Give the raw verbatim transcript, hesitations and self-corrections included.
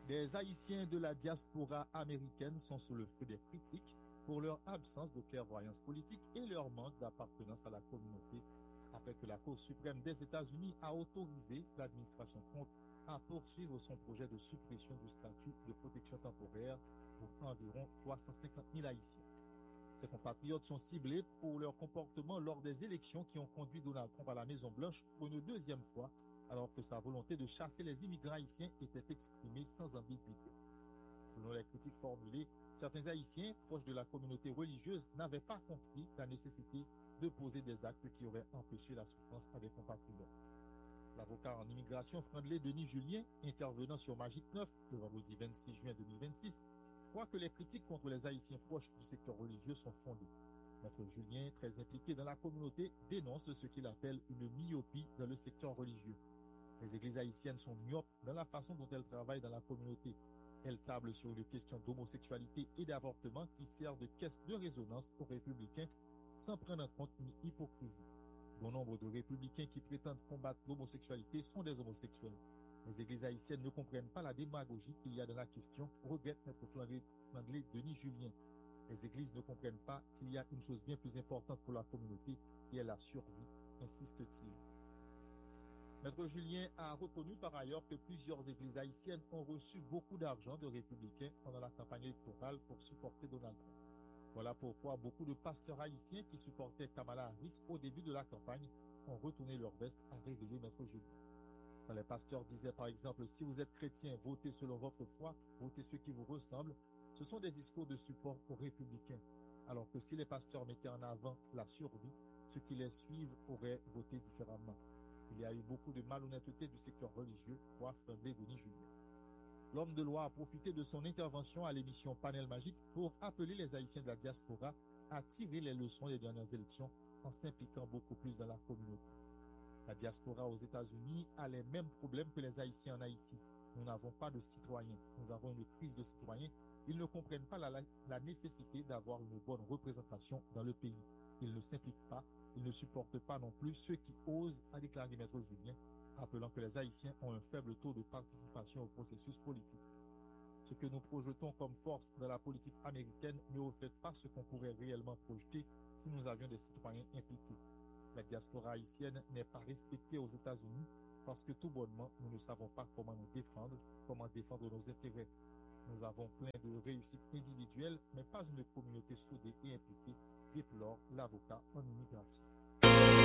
Des Haïtiens de la diaspora américaine sont sous le feu des critiques pour leur absence de clairvoyance politique et leur manque d'appartenance à la communauté, après que la Cour suprême des États-Unis a autorisé l'administration Trump à poursuivre son projet de suppression du statut de protection temporaire pour environ trois cent cinquante mille Haïtiens. Ces compatriotes sont ciblés pour leur comportement lors des élections qui ont conduit Donald Trump à la Maison-Blanche pour une deuxième fois, alors que sa volonté de chasser les immigrants haïtiens était exprimée sans ambiguïté. Selon les critiques formulées, certains Haïtiens proches de la communauté religieuse n'avaient pas compris la nécessité de poser des actes qui auraient empêché la souffrance à des compatriotes. L'avocat en immigration Frandelé Denis Julien, intervenant sur Magic neuf le vendredi vingt-six juin deux mille vingt-six, croit que les critiques contre les Haïtiens proches du secteur religieux sont fondées. Maître Julien, très impliqué dans la communauté, dénonce ce qu'il appelle une myopie dans le secteur religieux. Les églises haïtiennes sont myopes dans la façon dont elles travaillent dans la communauté. Elles tablent sur une question d'homosexualité et d'avortement qui servent de caisse de résonance aux républicains sans prendre en compte une hypocrisie. Bon nombre de républicains qui prétendent combattre l'homosexualité sont des homosexuels. Les églises haïtiennes ne comprennent pas la démagogie qu'il y a dans la question, regrette maître Frandelé Denis Julien. Les églises ne comprennent pas qu'il y a une chose bien plus importante pour la communauté, qui est la survie, insiste-t-il. Maître Julien a reconnu par ailleurs que plusieurs églises haïtiennes ont reçu beaucoup d'argent de républicains pendant la campagne électorale pour supporter Donald Trump. Voilà pourquoi beaucoup de pasteurs haïtiens qui supportaient Kamala Harris au début de la campagne ont retourné leur veste, a révélé maître Julien. Quand les pasteurs disaient par exemple, si vous êtes chrétien, votez selon votre foi, votez ceux qui vous ressemblent, ce sont des discours de support aux républicains. Alors que si les pasteurs mettaient en avant la survie, ceux qui les suivent auraient voté différemment. Il y a eu beaucoup de malhonnêteté du secteur religieux, croit Frandelé Denis Julien. L'homme de loi a profité de son intervention à l'émission Panel Magique pour appeler les Haïtiens de la diaspora à tirer les leçons des dernières élections en s'impliquant beaucoup plus dans la communauté. La diaspora aux États-Unis a les mêmes problèmes que les Haïtiens en Haïti. Nous n'avons pas de citoyens. Nous avons une crise de citoyens. Ils ne comprennent pas la, la nécessité d'avoir une bonne représentation dans le pays. Ils ne s'impliquent pas. Ils ne supportent pas non plus ceux qui osent, a déclaré maître Julien, appelant que les Haïtiens ont un faible taux de participation au processus politique. Ce que nous projetons comme force dans la politique américaine ne reflète pas ce qu'on pourrait réellement projeter si nous avions des citoyens impliqués. La diaspora haïtienne n'est pas respectée aux États-Unis parce que tout bonnement, nous ne savons pas comment nous défendre, comment défendre nos intérêts. Nous avons plein de réussites individuelles, mais pas une communauté soudée et impliquée, déplore l'avocat en immigration.